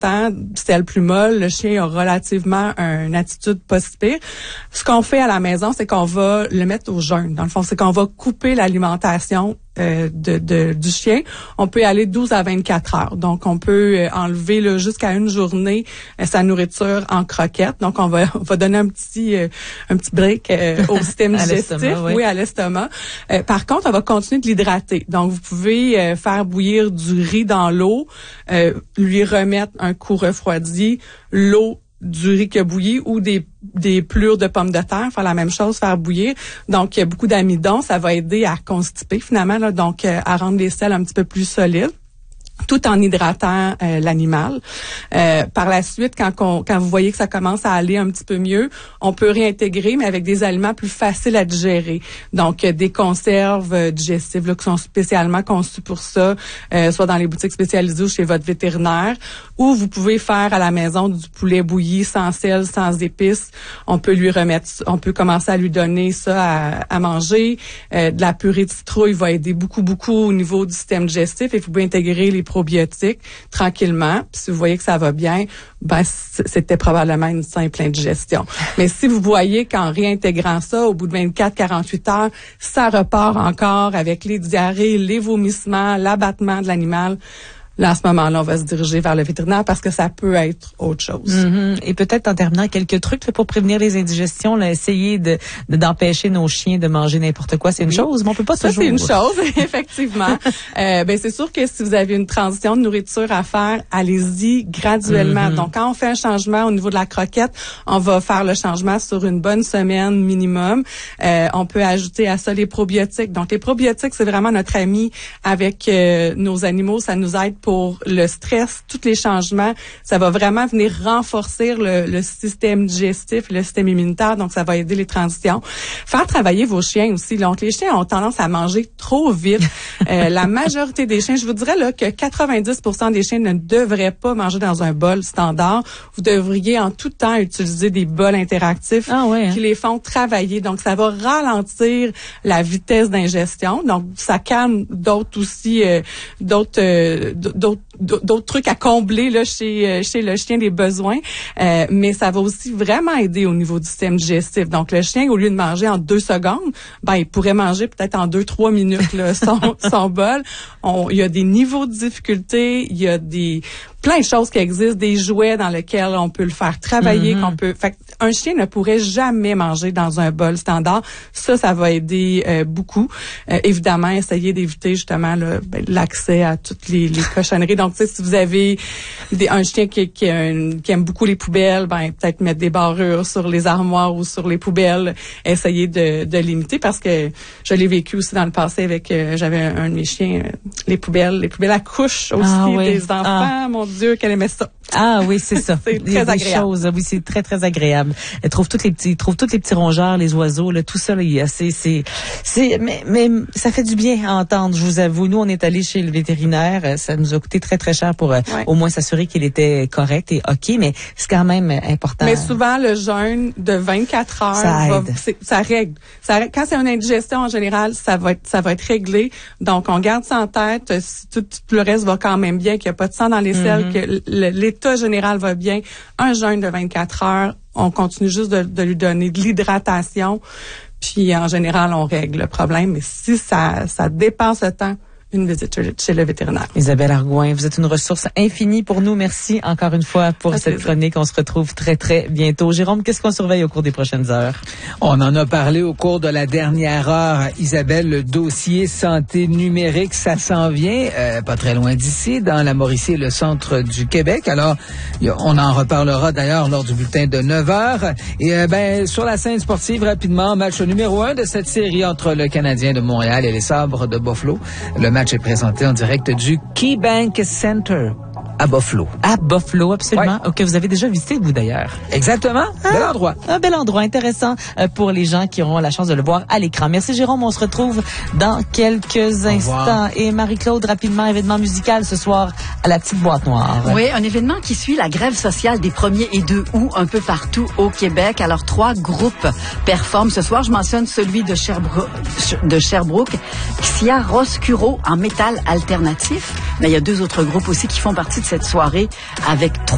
selle plus molle, le chien a relativement une attitude pas si pire. Ce qu'on fait à la maison, c'est qu'on va le mettre au jeûne. Dans le fond, c'est qu'on va couper l'alimentation du chien. On peut aller 12 à 24 heures. Donc, on peut enlever là, jusqu'à une journée sa nourriture en croquettes. Donc, on va donner un petit break au système digestif. Oui, à l'estomac. Par contre, on va continuer de l'hydrater. Donc, vous pouvez faire bouillir du riz dans l'eau, lui remettre un coup refroidi, l'eau du riz qui a bouilli ou des plures de pommes de terre, faire la même chose, faire bouillir. Donc, il y a beaucoup d'amidon, ça va aider à constiper finalement, là, donc à rendre les selles un petit peu plus solides, tout en hydratant l'animal. Par la suite, quand vous voyez que ça commence à aller un petit peu mieux, on peut réintégrer, mais avec des aliments plus faciles à digérer. Donc, des conserves digestives là, qui sont spécialement conçues pour ça, soit dans les boutiques spécialisées ou chez votre vétérinaire, ou vous pouvez faire à la maison du poulet bouilli sans sel, sans épices. On peut commencer à lui donner ça à manger. De la purée de citrouille va aider beaucoup au niveau du système digestif et vous pouvez intégrer les probiotiques tranquillement. Puis si vous voyez que ça va bien, ben c'était probablement une simple indigestion. Mais si vous voyez qu'en réintégrant ça, au bout de 24-48 heures, ça repart encore avec les diarrhées, les vomissements, l'abattement de l'animal, là, à ce moment-là, on va se diriger vers le vétérinaire parce que ça peut être autre chose. Mm-hmm. Et peut-être en terminant, quelques trucs là, pour prévenir les indigestions, là, essayer d'empêcher nos chiens de manger n'importe quoi, c'est une chose, mais on peut pas toujours. C'est une chose, effectivement. C'est sûr que si vous avez une transition de nourriture à faire, allez-y graduellement. Mm-hmm. Donc, quand on fait un changement au niveau de la croquette, on va faire le changement sur une bonne semaine minimum. On peut ajouter à ça les probiotiques. Donc, les probiotiques, c'est vraiment notre ami avec nos animaux. Ça nous aide pour le stress, tous les changements. Ça va vraiment venir renforcer le système digestif, le système immunitaire. Donc, ça va aider les transitions. Faire travailler vos chiens aussi. Donc, les chiens ont tendance à manger trop vite. La majorité des chiens, je vous dirais là que 90% des chiens ne devraient pas manger dans un bol standard. Vous devriez en tout temps utiliser des bols interactifs qui les font travailler. Donc, ça va ralentir la vitesse d'ingestion. Donc, ça calme d'autres trucs à combler là chez le chien, des besoins, mais ça va aussi vraiment aider au niveau du système digestif. Donc le chien, au lieu de manger en 2 secondes, il pourrait manger peut-être en 2-3 minutes là, son bol. Il y a des niveaux de difficulté, il y a plein de choses qui existent, des jouets dans lesquels on peut le faire travailler, un chien ne pourrait jamais manger dans un bol standard. Ça va aider beaucoup. Évidemment, essayez d'éviter justement l'accès à toutes les cochonneries. Donc, si vous avez un chien qui aime beaucoup les poubelles, peut-être mettre des barrures sur les armoires ou sur les poubelles. Essayez de limiter parce que je l'ai vécu aussi dans le passé avec, j'avais un de mes chiens, les poubelles à couches aussi des enfants. Mon Dieu, qu'elle aimait ça. Ah oui, c'est ça. C'est très agréable. Oui, c'est très, très agréable. Elle trouve tous les petits rongeurs, les oiseaux, là, tout ça, là, mais ça fait du bien à entendre, je vous avoue. Nous, on est allés chez le vétérinaire. Ça nous a coûté très, très cher pour au moins s'assurer qu'il était correct et OK, mais c'est quand même important. Mais souvent, le jeûne de 24 heures, ça règle. Quand c'est une indigestion, en général, ça va être réglé. Donc, on garde ça en tête. Si tout le reste va quand même bien, qu'il n'y a pas de sang dans les selles, que l'état général va bien, un jeûne de 24 heures, on continue juste de lui donner de l'hydratation. Puis, en général, on règle le problème. Mais si ça dépasse le temps, une visite chez le vétérinaire. Isabelle Argouin, vous êtes une ressource infinie pour nous. Merci encore une fois pour cette chronique. On se retrouve très, très bientôt. Jérôme, qu'est-ce qu'on surveille au cours des prochaines heures? On en a parlé au cours de la dernière heure. Isabelle, le dossier santé numérique, ça s'en vient pas très loin d'ici, dans la Mauricie et le centre du Québec. Alors, on en reparlera d'ailleurs lors du bulletin de 9 heures. Et sur la scène sportive, rapidement, match numéro 1 de cette série entre le Canadien de Montréal et les Sabres de Buffalo. Le match est présenté en direct du KeyBank Center à Buffalo. À Buffalo, absolument. Ouais. OK, vous avez déjà visité, vous, d'ailleurs. Exactement. Bel endroit. Un bel endroit intéressant pour les gens qui auront la chance de le voir à l'écran. Merci, Jérôme. On se retrouve dans quelques instants. Et Marie-Claude, rapidement, événement musical ce soir à la Petite Boîte Noire. Oui, un événement qui suit la grève sociale des 1er et 2 août un peu partout au Québec. Alors, 3 groupes performent ce soir. Je mentionne celui de Sherbrooke, Xia Roscuro en métal alternatif. Mais il y a 2 autres groupes aussi qui font partie de cette soirée avec 3